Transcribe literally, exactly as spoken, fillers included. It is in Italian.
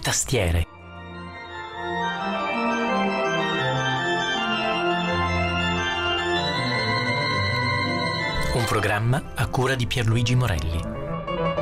tastiere. Un programma a cura di Pierluigi Morelli.